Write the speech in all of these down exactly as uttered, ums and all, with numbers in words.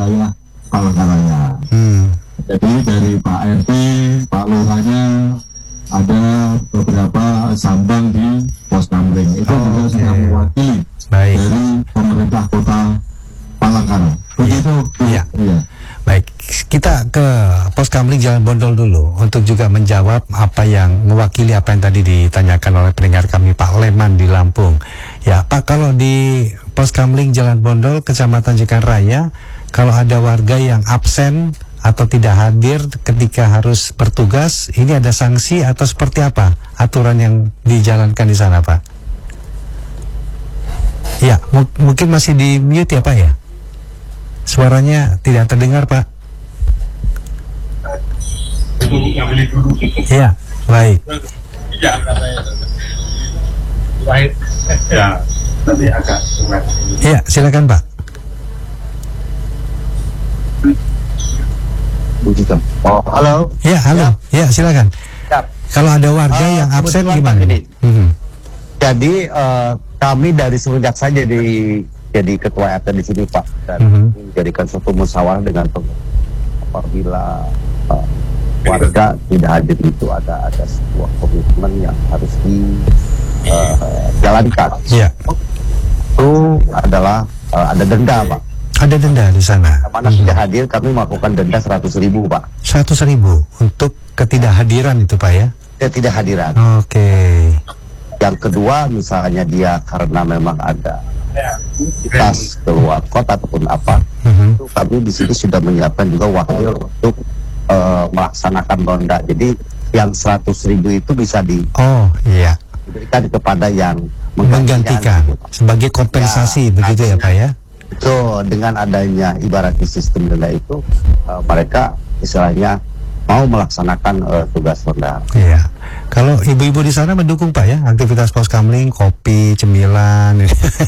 wilayah Palangkaraya. Hmm. Jadi dari Pak R T, Pak Lurahnya ada beberapa sambang di Pos Kamling. Itu oh, juga okay. sudah mewakili Baik. dari pemerintah kota Palangkaraya. Begitu. Iya. Ya. Baik, kita ke Pos Kamling Jalan Bondol dulu untuk juga menjawab apa yang mewakili apa yang tadi ditanyakan oleh pendengar kami Pak Leman di Lampung. Ya Pak, kalau di Pos Kamling Jalan Bondol Kecamatan Jekan Raya, kalau ada warga yang absen atau tidak hadir ketika harus bertugas, ini ada sanksi atau seperti apa aturan yang dijalankan di sana Pak? Ya, mungkin masih di mute ya Pak ya? Suaranya tidak terdengar Pak. Iya, baik. Ya, baik. Ya, nanti agak surat. Iya, silakan Pak. Oh, halo. Iya, halo. Iya, silakan. Ya. Kalau ada warga uh, yang absen gimana? Ini. Hmm. Jadi uh, kami dari semenjak saya jadi jadi ketua R T di sini Pak, dan mm-hmm. menjadikan suatu musyawarah dengan pengurus. Apabila uh, warga tidak hadir itu ada ada sebuah komitmen yang harus dijalankan. Uh, yeah. Itu adalah uh, ada denda Pak. Ada denda di sana. Mana mm-hmm. tidak hadir kami melakukan denda seratus ribu Pak. Seratus ribu untuk ketidakhadiran itu Pak ya? Ketidakhadiran. Oke. Okay. Yang kedua misalnya dia karena memang ada tas keluar kota ataupun apa, uh-huh. itu kami di sini sudah menyiapkan juga wakil untuk uh, melaksanakan ronda. Jadi yang seratus ribu itu bisa di oh iya diberikan kepada yang menggantikan gitu. Sebagai kompensasi ya, begitu ya Pak ya. Itu dengan adanya ibaratnya sistem denda itu uh, mereka istilahnya mau melaksanakan uh, tugas ronda. Iya. Kalau ibu-ibu di sana mendukung Pak ya aktivitas Pos Kamling, kopi, cemilan.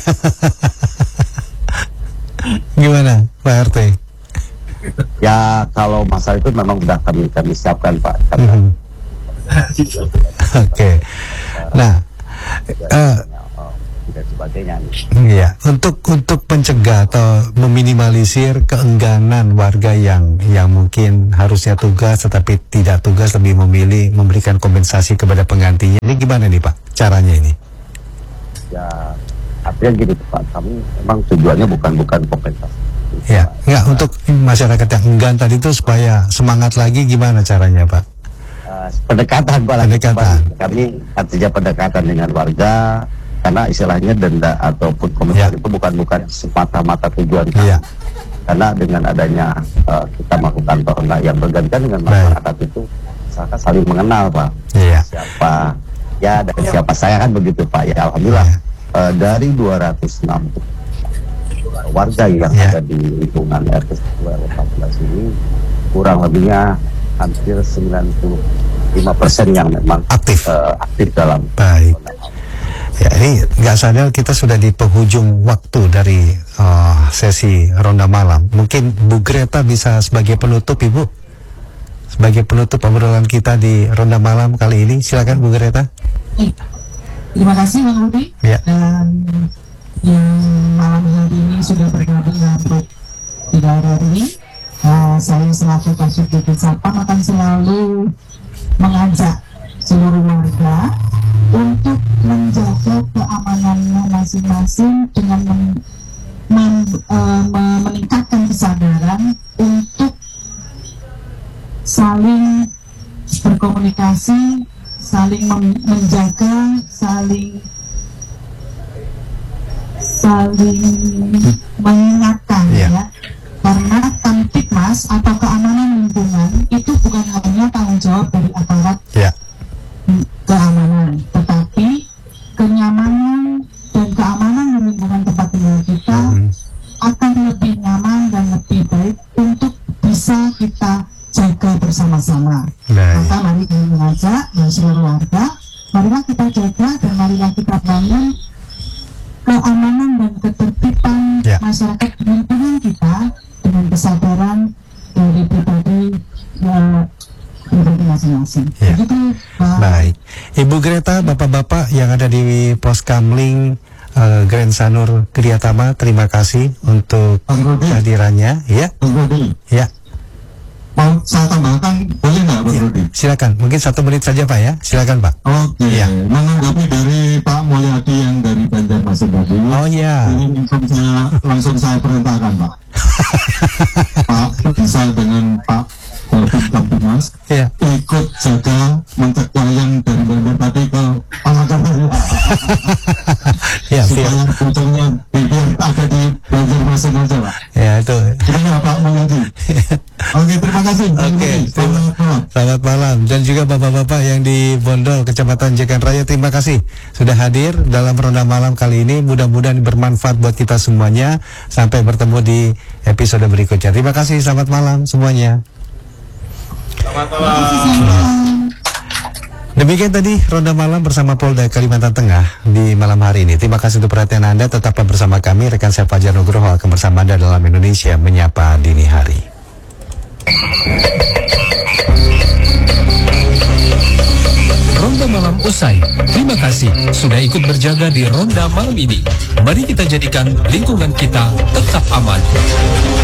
Gimana Pak R T? Ya kalau masalah itu memang sudah kami kami siapkan Pak. Mm-hmm. Oke. Okay. Nah, uh, dan sebagainya. Iya, untuk untuk mencegah atau meminimalisir keengganan warga yang yang mungkin harusnya tugas tetapi tidak tugas, lebih memilih memberikan kompensasi kepada penggantinya. Ini gimana nih Pak caranya ini? Ya, artinya gini Pak, kami memang tujuannya bukan bukan kompensasi. Ya, enggak, untuk masyarakat yang enggan tadi itu supaya semangat lagi, gimana caranya Pak? Uh, pendekatan Pak. Pendekatan. Kami artinya pendekatan dengan warga. Karena istilahnya denda ataupun komentar ya. Itu bukan bukan semata-mata tujuan kami. Ya. Karena dengan adanya uh, kita melakukan ronda yang bergantian dengan masyarakat Baik. Itu masyarakat saling mengenal Pak. Ya. Siapa ya dan ya. Siapa saya kan begitu Pak. Ya alhamdulillah ya. uh, dari dua ratus enam puluh warga yang ya. Ada di lingkungan R T empat belas ini kurang lebihnya hampir sembilan puluh lima persen yang memang aktif uh, aktif dalam. Baik. Ya, ini nggak sadar kita sudah di penghujung waktu dari uh, sesi ronda malam. Mungkin Bu Greta bisa sebagai penutup, Ibu, sebagai penutup obrolan kita di ronda malam kali ini. Silakan Bu Greta. Terima kasih Bang Rudi. Ya. Dan yang malam hari ini sudah bergabung untuk di daerah ini. Uh, saya selaku Kasubdit Sapam akan selalu mengajak seluruh warga untuk menjaga keamanannya masing-masing dengan men, men, uh, meningkatkan kesadaran untuk saling berkomunikasi, saling men, menjaga, saling saling mengingatkan yeah. ya. Karena Kamtipmas atau keamanan lingkungan itu bukan hanya tanggung jawab dari aparat yeah. keamanan, tetapi kenyamanan dan keamanan di lingkungan tempat tinggal kita mm-hmm. akan lebih nyaman dan lebih baik untuk bisa kita jaga bersama-sama. Nah. Maka mari kami mengajak dan seluruh warga, marilah kita jaga dan marilah kita bangun keamanan dan ketertiban yeah. masyarakat di lingkungan kita dengan kesadaran dari pribadi uh, pribadi masing-masing. Ya. Begitu, uh, Baik, Ibu Greta, Bapak-bapak yang ada di Pos Kamling, uh, Grand Sanur Kriyatama, terima kasih untuk kehadirannya. Ya, ya. Mau saya tambahkan boleh nggak Pak Rudi? Ya, silakan, mungkin satu menit saja Pak ya, silakan Pak. Oke, ya. Menanggapi dari Pak Mulyadi yang dari Banjarmasin tadi. Oh ya. Ini langsung saya langsung saya perintahkan Pak. Pak bisa dengan Pak David Kampimas ya. ikut jaga mencegah yang dari Banjar tadi ke Pangkalan. Ya, supaya pucungnya biar ada di Banjarmasin aja Pak. Ya itu. Terima Pak Mulyadi. Oke, terima kasih. Oke, selamat malam. Selamat malam. Dan juga bapak-bapak yang di Bondol, Kecamatan Jekan Raya, terima kasih sudah hadir dalam ronda malam kali ini. Mudah-mudahan bermanfaat buat kita semuanya. Sampai bertemu di episode berikutnya. Terima kasih, selamat malam semuanya. Selamat malam. Demikian tadi ronda malam bersama Polda Kalimantan Tengah di malam hari ini. Terima kasih untuk perhatian Anda. Tetaplah bersama kami. Rekan saya Fajar Nugroho akan bersama Anda dalam Indonesia Menyapa Dini Hari. Ronda malam usai. Terima kasih sudah ikut berjaga di ronda malam ini. Mari kita jadikan lingkungan kita tetap aman.